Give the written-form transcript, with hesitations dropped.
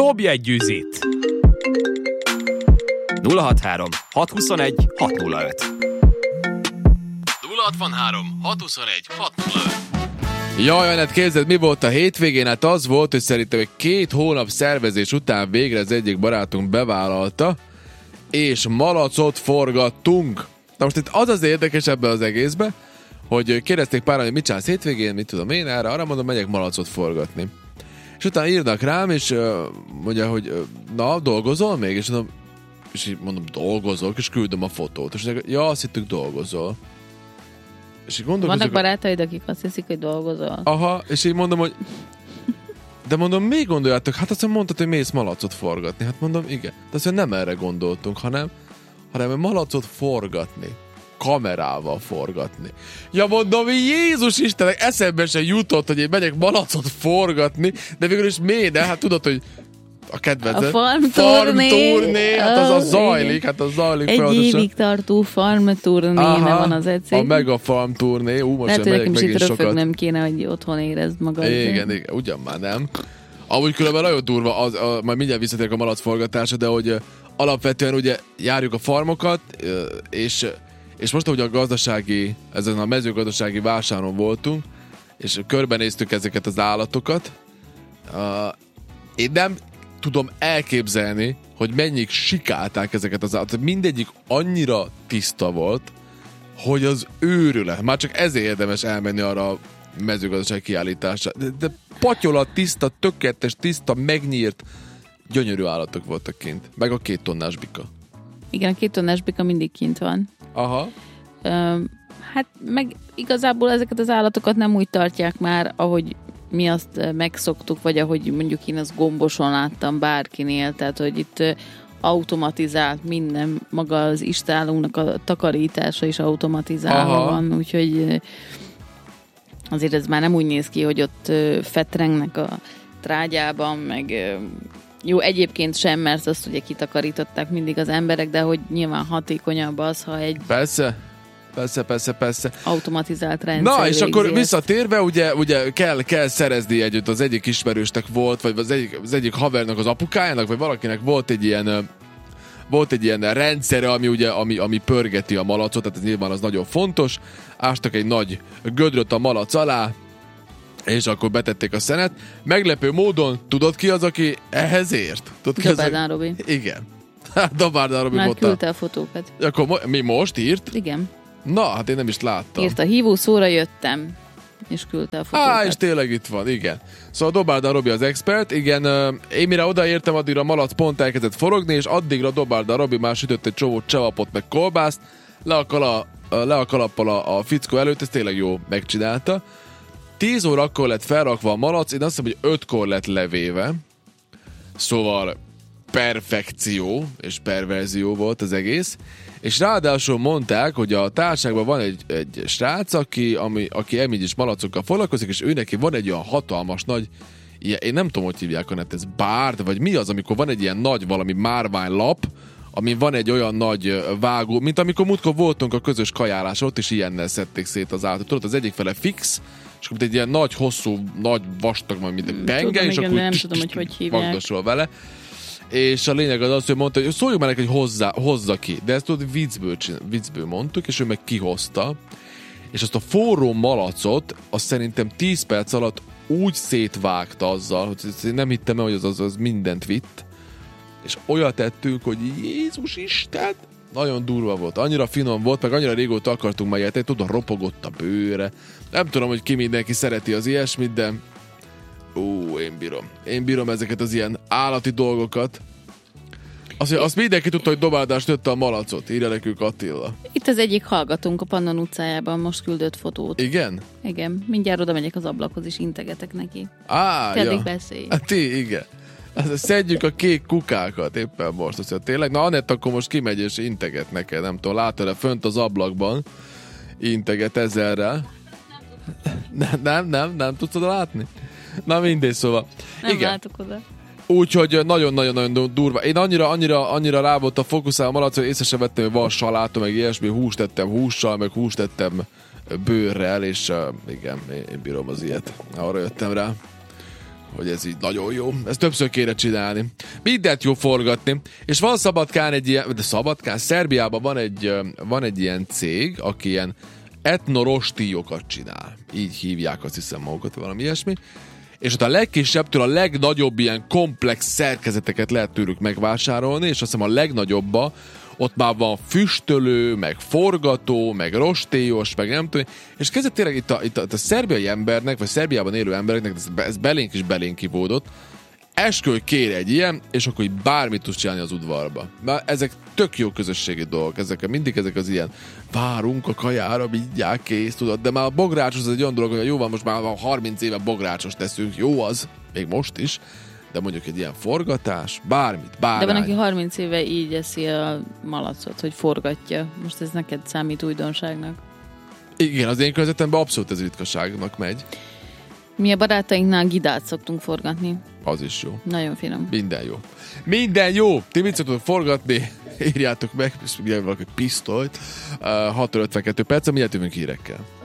Dobj egy gyűzit! 063 621 605 063 621 605. Jaj, Anett, képzeld, mi volt a hétvégén? Hát az volt, hogy szerintem egy 2 hónap szervezés után végre az egyik barátunk bevállalta, és malacot forgattunk. Na most itt az érdekes ebben az egészben, hogy kérdezték páran, hogy mit csinálsz hétvégén, mit tudom én, arra mondom, megyek malacot forgatni. És utána írnak rám, és mondja, hogy na, dolgozol még? És így mondom, dolgozok, és küldöm a fotót. És mondják, ja, azt hittük, dolgozol. És így vannak barátaid, akik azt hiszik, hogy dolgozol. Aha, és így mondom, hogy de mondom, mi gondoljátok? Hát azt mondtad, hogy mész malacot forgatni. Hát mondom, igen. De azt nem erre gondoltunk, hanem malacot forgatni. Kamerával forgatni. Ja, mondom, Jézus Istenek, eszembe se jutott, hogy én megyek malacot forgatni, de végül is miért? Hát tudod, hogy a kedvezet. A farmturné. Hát az zajlik, Egy évig tartó farmturné van az egyszer. A mega farmturné. Most lehet, hogy nekem is itt röfögnöm kéne, hogy otthon érezd magad. Igen, ugyan már nem. Amúgy különben nagyon durva, majd mindjárt visszatérek a malac forgatásra, de hogy alapvetően ugye járjuk a farmokat, és most, ahogy ezen a mezőgazdasági vásáron voltunk, és körbenéztük ezeket az állatokat, én nem tudom elképzelni, hogy mennyik sikálták ezeket az állatokat. Mindegyik annyira tiszta volt, hogy az őrület. Már csak ezért érdemes elmenni arra a mezőgazdasági kiállításra. De patyolat tiszta, tökéletes, tiszta, megnyírt, gyönyörű állatok voltak kint. Meg a 2 tonnás bika. Igen, a 2 tonnás bika mindig kint van. Aha. Hát meg igazából ezeket az állatokat nem úgy tartják már, ahogy mi azt megszoktuk, vagy ahogy mondjuk én azt Gomboson láttam bárkinél, tehát hogy itt automatizált minden, maga az istálunknak a takarítása is automatizálva van, úgyhogy azért ez már nem úgy néz ki, hogy ott fetrengnek a trágyában, meg jó, egyébként sem, mert azt ugye kitakarították mindig az emberek, de hogy nyilván hatékonyabb az, ha egy Persze. automatizált rendszer. Na, és akkor visszatérve, ugye kell szerezni együtt, az egyik ismerősnek volt, vagy az egyik havernak az apukájának, vagy valakinek volt egy ilyen rendszere, ami pörgeti a malacot, tehát ez nyilván az nagyon fontos. Ástak egy nagy gödröt a malac alá, és akkor betették a szenet. Meglepő módon, tudod ki az, aki ehhez ért? Dobárdán Robi. Igen. Dobárdán Robi már mondta. küldte a fotókat. Akkor mi most írt? Igen. Na, hát én nem is láttam. Írt a hívószóra jöttem, és küldte a fotókat. És tényleg itt van, igen. Szóval Dobárdán Robi az expert, igen, én mire odaértem, addigra a malac pont elkezdett forogni, és addigra Dobárdán Robi már sütött egy csomó csevapot meg kolbászt, le a kalappal a fickó előtt, ez tényleg jó megcsinálta. 10 órakor lett felrakva a malac, én azt hiszem, hogy 5-kor lett levéve, szóval perfekció és perverzió volt az egész, és ráadásul mondták, hogy a társaságban van egy srác, aki emígy is malacokkal foglalkozik, és ő neki van egy olyan hatalmas nagy, én nem tudom, hogy hívják, ez bárd, vagy mi az, amikor van egy ilyen nagy valami márványlap, amin van egy olyan nagy vágó, mint amikor múltkor voltunk a közös kajáláson, ott is ilyennel szedték szét az állatot. Tudod, az egyik fele fix, és akkor egy ilyen nagy, hosszú, nagy vastag, mint egy penge, és akkor nem tudom, hogy hívják. Magdosol vele. És a lényeg az, hogy mondta, hogy szóljuk már neki, hogy hozza ki. De ezt tudod, viccből mondtuk, és ő meg kihozta. És azt a forró malacot, azt szerintem 10 perc alatt úgy szétvágta azzal, hogy nem hittem el, hogy az mindent vitt. És olyat tettünk, hogy Jézus Isten, nagyon durva volt. Annyira finom volt, meg annyira régóta akartunk már ilyet, tudod, ropogott a bőre. Nem tudom, hogy ki mindenki szereti az ilyesmit, de Én bírom ezeket az ilyen állati dolgokat. Azt mindenki tudta, hogy Dobárdás nőtte a malacot. Írja nekünk Attila. Itt az egyik hallgatónk a Pannon utcájában most küldött fotót. Igen? Igen. Mindjárt oda megyek az ablakhoz, és integetek neki. Ja. Beszélj. Igen. Szedjük a kék kukákat éppen most. Azt mondja, tényleg? Na, Anett akkor most kimegy és integet neked. Nem tudom, látod-e fönt az ablakban? Integet ezerrel. Nem tudsz oda látni? Na mindegy, szóval. Nem látok oda. Úgyhogy nagyon-nagyon durva. Én annyira rá volt a fókuszál a malac, hogy észre sem vettem, hogy van saláta, meg ilyesmi, húst tettem hússal, meg húst tettem bőrrel, és igen, én bírom az ilyet. Arra jöttem rá, hogy ez így nagyon jó. Ezt többször kéne csinálni. Mindent jó forgatni. És van Szabadkán egy ilyen, de Szabadkán, Szerbiában van egy ilyen cég, aki ilyen etnorostíjokat csinál. Így hívják, azt hiszem magukat, valami ilyesmi. És ott a legkisebbtől a legnagyobb ilyen komplex szerkezeteket lehet tőlük megvásárolni, és azt hiszem a legnagyobba ott már van füstölő, meg forgató, meg rostélyos, meg nem tudom. És kezdett tényleg itt a szerbiai embernek, vagy Szerbiában élő embereknek ez belénk is kivódott. Eskü, hogy kér egy ilyen, és akkor így bármit tudsz csinálni az udvarba. Mert ezek tök jó közösségi dolgok. Mindig ezek az ilyen, várunk a kajára, mindjárt kész, tudod. De már a bográcsos az egy olyan dolog, hogy jó van, most már 30 éve bográcsos teszünk. Jó az, még most is. De mondjuk egy ilyen forgatás, bármit, bárány. De van, aki 30 éve így eszi a malacot, hogy forgatja. Most ez neked számít újdonságnak? Igen, az én környezetemben abszolút ez ritkaságnak megy. Mi a barátainknál gidát szoktunk forgatni. Az is jó. Nagyon finom. Minden jó. Minden jó! Ti mit szoktok forgatni? Írjátok meg, valaki pisztolyt. 6-52 perc, mindjárt jövünk hírekkel.